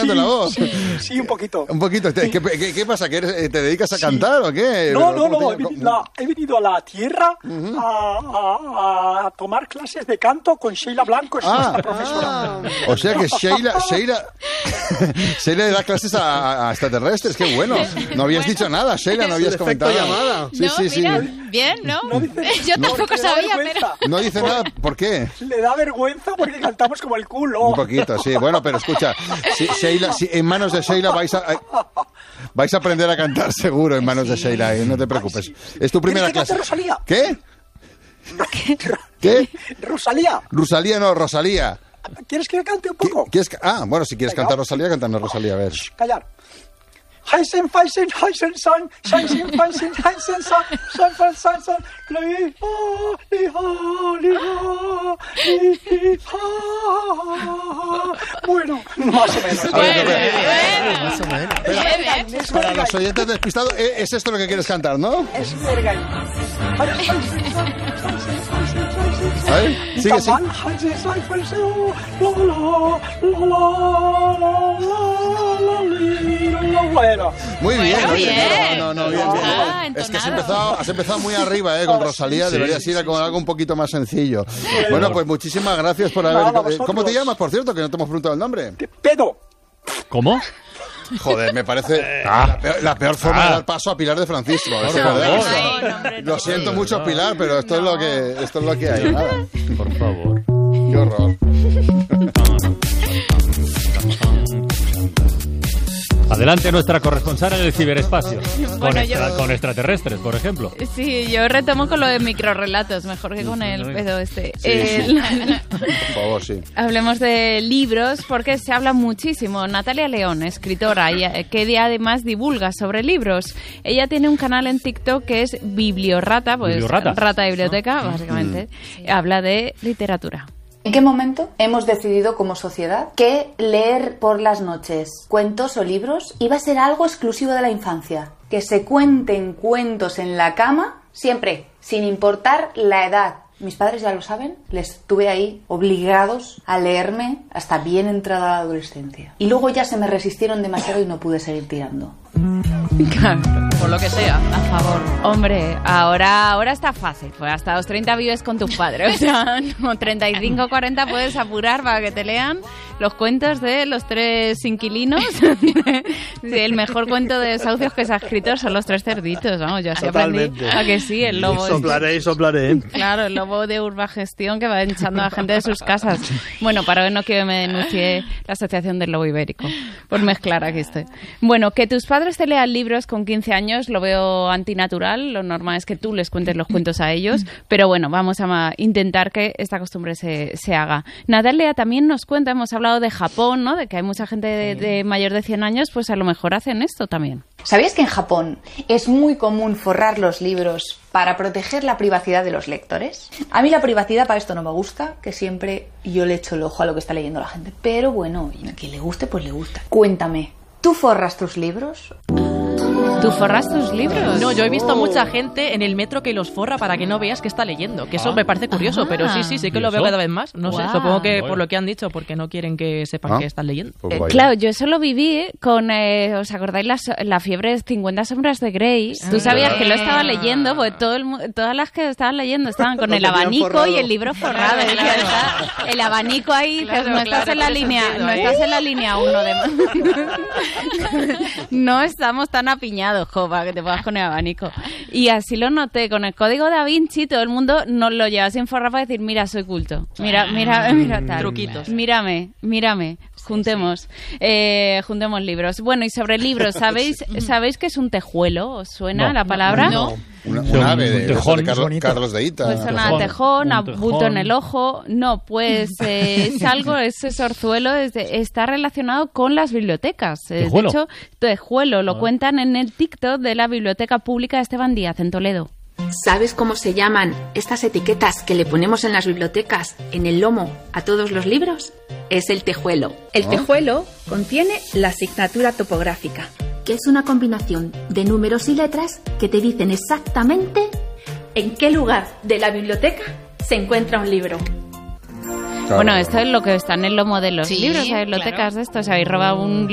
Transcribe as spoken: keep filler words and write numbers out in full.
cantando sí, la voz. Sí, sí, un poquito. Un poquito. Sí. ¿Qué, qué, ¿Qué pasa? ¿Que eres, te dedicas a sí. cantar o qué? No, no, no. He venido, la, he venido a la tierra uh-huh. a, a, a tomar clases de canto con Sheila Blanco, es ah, nuestra profesora. Ah. O sea que Sheila, Sheila, Sheila le da clases a, a extraterrestres. Qué bueno. No habías bueno. dicho nada, Sheila, no habías comentado. Llamada. Sí, no, sí, mira, sí. Bien, ¿no? no dice, Yo tampoco no, sabía, pero... No dice Por, nada, ¿por qué? Le da vergüenza porque cantamos como el culo. Un poquito, sí. Bueno, pero escucha, si, Sheila, si en manos de Sheila vais a... Vais a aprender a cantar seguro en manos de Sheila, ¿eh? No te preocupes. Es tu primera clase. Rosalía? ¿Qué? ¿Qué? ¿Qué? Rosalía. Rosalía no, Rosalía. ¿Quieres que cante un poco? ¿Quieres que... Ah, bueno, si quieres Venga. cantar Rosalía, cántame Rosalía, a ver. Shh, callar. Heisen, Feisen, Heisen, San, Heisen, Feisen, Heisen, San, San, San, San, San, Liha, Liha, Liha, Liha. Bueno, más o menos. Bueno, bueno. Más o menos. Pero, para los oyentes despistados, es esto lo que quieres cantar, ¿no? Es verga. A ver, sigue, sigue. Muy bien, bueno, oye, bien. No, no, no, bien, bien. Ah, es que has empezado, has empezado muy arriba, eh, con Rosalía, sí, deberías ir sí, con sí. algo un poquito más sencillo. Sí. Bueno, pues muchísimas gracias por haber... No, no, ¿Cómo te llamas, por cierto, que no te hemos preguntado el nombre? Pedro. ¿Cómo? Joder, me parece ah. la, peor, la peor forma ah. de dar paso a Pilar de Francisco. Por favor. Ay, no, hombre, no. Lo siento mucho, Pilar, pero esto, no. es lo que, esto es lo que hay. Nada. Por favor. Qué horror. Adelante nuestra corresponsal en el ciberespacio, bueno, con, extra, yo... con extraterrestres, por ejemplo. Sí, yo retomo con lo de microrelatos, mejor que con el pedo este. Sí, el... sí. Por favor, sí. Hablemos de libros, porque se habla muchísimo. Natalia León, escritora, y que además divulga sobre libros. Ella tiene un canal en TikTok que es Bibliorata, pues ¿Bibliorata? Rata de biblioteca, ¿no? Básicamente. Sí. Habla de literatura. ¿En qué momento hemos decidido como sociedad que leer por las noches cuentos o libros iba a ser algo exclusivo de la infancia? Que se cuenten cuentos en la cama siempre, sin importar la edad. Mis padres ya lo saben, les tuve ahí obligados a leerme hasta bien entrada la adolescencia. Y luego ya se me resistieron demasiado y no pude seguir tirando. Claro, por lo que sea, a favor. Hombre, ahora, ahora está fácil, pues hasta los treinta vives con tus padres, o sea, no, treinta y cinco, cuarenta puedes apurar para que te lean los cuentos de los tres inquilinos. Sí, el mejor cuento de desahucios que se ha escrito son los tres cerditos, vamos, yo así aprendí a que sí, el lobo. Y soplaré, y soplaré. Claro, el lobo de Urbagestión que va echando a la gente de sus casas. Bueno, para hoy no quiero que me denuncie la Asociación del Lobo Ibérico por mezclar aquí estoy. Bueno, que tus padres te lean libros con quince años lo veo antinatural, lo normal es que tú les cuentes los cuentos a ellos, pero bueno, vamos a intentar que esta costumbre se, se haga. Natalia también nos cuenta, hemos hablado de Japón, ¿no? De que hay mucha gente de, de mayor de cien años, pues a lo mejor hacen esto también. ¿Sabías que en Japón es muy común forrar los libros para proteger la privacidad de los lectores? A mí la privacidad para esto no me gusta, que siempre yo le echo el ojo a lo que está leyendo la gente, pero bueno, a quien le guste, pues le gusta. Cuéntame, ¿tú forras tus libros? ¿Tú forras tus libros? No, yo he visto mucha gente en el metro que los forra para que no veas que está leyendo, que eso ah. me parece curioso, ah. pero sí, sí, sí que lo veo cada vez más. No wow. sé, supongo que por lo que han dicho, porque no quieren que sepan ah. que están leyendo. Pues eh, claro, yo eso lo viví con, eh, ¿os acordáis la, la fiebre de cincuenta sombras de Grey? Tú sabías ah. que lo estaba leyendo, porque todo el, todas las que estaban leyendo estaban con el abanico forrado. Y el libro forrado. Claro, claro. Está el abanico ahí, claro, no, estás claro, en la línea, no estás en la línea uno de más. No estamos tan apiñados, jo, para que te puedas con el abanico. Y así lo noté, con el código Da Vinci todo el mundo nos lo lleva sin forrar para decir, mira, soy culto, mira, mira, mira tal, truquitos, mírame, mírame, juntemos, sí, sí. Eh, juntemos libros. Bueno, y sobre libros, ¿sabéis sabéis qué es un tejuelo? ¿Os suena no, la palabra? No. no. Una, un ave de, tejón, de Carlos, Carlos de Ita. Pues suena a tejón, a bulto en el ojo. No, pues eh, es algo, ese sorzuelo es de, está relacionado con las bibliotecas. ¿Tejuelo? De hecho, tejuelo, lo ah. cuentan en el TikTok de la Biblioteca Pública de Esteban Díaz, en Toledo. ¿Sabes cómo se llaman estas etiquetas que le ponemos en las bibliotecas, en el lomo, a todos los libros? Es el tejuelo. El tejuelo contiene la asignatura topográfica, que es una combinación de números y letras que te dicen exactamente en qué lugar de la biblioteca se encuentra un libro. Claro. Bueno, esto es lo que está en el lomo de los sí, libros, hay bibliotecas claro. de estos, habéis robado un